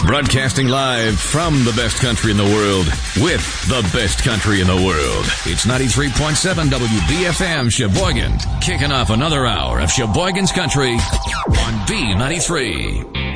Broadcasting live from the best country in the world with the best country in the world. It's 93.7 WBFM Sheboygan, kicking off another hour of Sheboygan's Country on B93.